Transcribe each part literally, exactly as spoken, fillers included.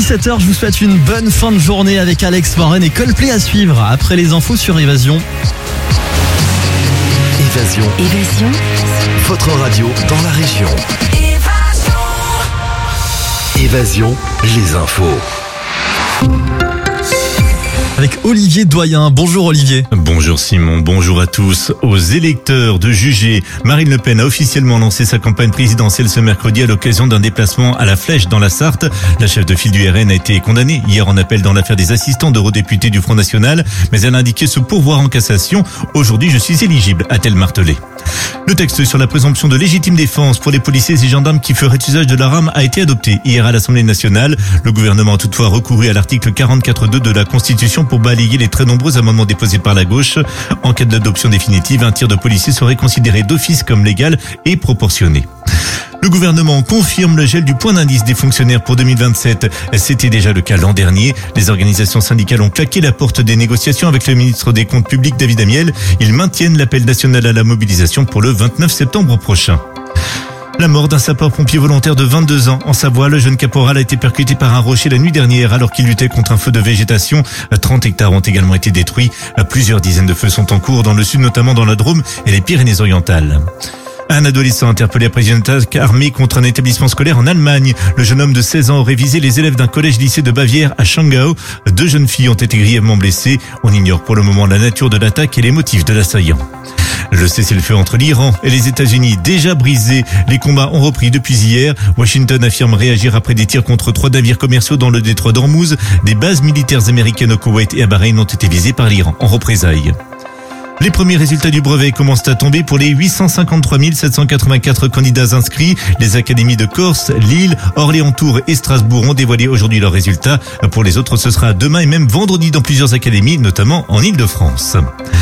dix-sept heures, je vous souhaite une bonne fin de journée avec Alex Warren et Coldplay à suivre après les infos sur Évasion. Évasion. Évasion. Votre radio dans la région. Évasion. Évasion, les infos. Avec Olivier Doyen. Bonjour Olivier. Bonjour Simon, bonjour à tous. Aux électeurs de juger, Marine Le Pen a officiellement lancé sa campagne présidentielle ce mercredi à l'occasion d'un déplacement à la Flèche dans la Sarthe. La chef de file du R N a été condamnée hier en appel dans l'affaire des assistants d'eurodéputés du Front National, mais elle a indiqué se pourvoir en cassation. Aujourd'hui, je suis éligible, a-t-elle martelé. Le texte sur la présomption de légitime défense pour les policiers et gendarmes qui feraient usage de l'arme a été adopté hier à l'Assemblée nationale. Le gouvernement a toutefois recouru à l'article quarante-quatre point deux de la Constitution pour balayer les très nombreux amendements déposés par la gauche. En cas d'adoption définitive, un tir de policier serait considéré d'office comme légal et proportionné. Le gouvernement confirme le gel du point d'indice des fonctionnaires pour deux mille vingt-sept. C'était déjà le cas l'an dernier. Les organisations syndicales ont claqué la porte des négociations avec le ministre des Comptes publics David Amiel. Ils maintiennent l'appel national à la mobilisation pour le vingt-neuf septembre prochain. La mort d'un sapeur-pompier volontaire de vingt-deux ans en Savoie. Le jeune caporal a été percuté par un rocher la nuit dernière alors qu'il luttait contre un feu de végétation. trente hectares ont également été détruits. Plusieurs dizaines de feux sont en cours dans le sud, notamment dans la Drôme et les Pyrénées-Orientales. Un adolescent interpellé après une attaque armée contre un établissement scolaire en Allemagne. Le jeune homme de seize ans aurait visé les élèves d'un collège-lycée de Bavière à Schongau. Deux jeunes filles ont été grièvement blessées. On ignore pour le moment la nature de l'attaque et les motifs de l'assaillant. Le cessez-le-feu entre l'Iran et les États-Unis déjà brisé. Les combats ont repris depuis hier. Washington affirme réagir après des tirs contre trois navires commerciaux dans le détroit d'Ormuz. Des bases militaires américaines au Koweït et à Bahreïn ont été visées par l'Iran en représailles. Les premiers résultats du brevet commencent à tomber pour les huit cent cinquante-trois mille sept cent quatre-vingt-quatre candidats inscrits. Les académies de Corse, Lille, Orléans-Tours et Strasbourg ont dévoilé aujourd'hui leurs résultats. Pour les autres, ce sera demain et même vendredi dans plusieurs académies, notamment en Île-de-France.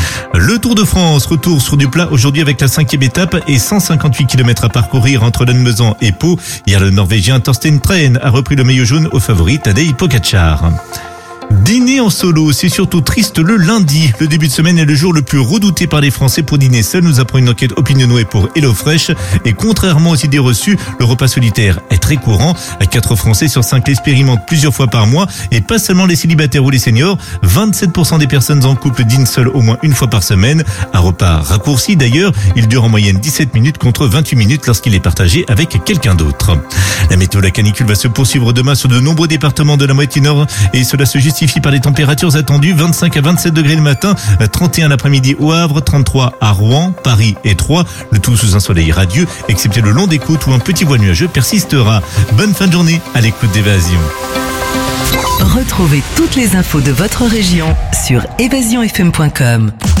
Le Tour de France, retour sur du plat aujourd'hui avec la cinquième étape et cent cinquante-huit kilomètres à parcourir entre Lannemezan et Pau. Hier, le Norvégien Torsten Tren a repris le maillot jaune au favori Tadej Pogačar. Dîner en solo, c'est surtout triste le lundi. Le début de semaine est le jour le plus redouté par les Français pour dîner seul, nous apprend une enquête Opinionway pour HelloFresh. Et contrairement aux idées reçues, le repas solitaire est très courant. quatre Français sur cinq l'expérimentent plusieurs fois par mois. Et pas seulement les célibataires ou les seniors. vingt-sept pour cent des personnes en couple dînent seules au moins une fois par semaine. Un repas raccourci d'ailleurs. Il dure en moyenne dix-sept minutes contre vingt-huit minutes lorsqu'il est partagé avec quelqu'un d'autre. La météo, la canicule va se poursuivre demain sur de nombreux départements de la moitié nord. Et cela se justifie par les températures attendues, vingt-cinq à vingt-sept degrés le matin, trente et un l'après-midi au Havre, trente-trois à Rouen, Paris et Troyes, le tout sous un soleil radieux, excepté le long des côtes où un petit voile nuageux persistera. Bonne fin de journée à l'écoute d'Évasion. Retrouvez toutes les infos de votre région sur évasion f m point com.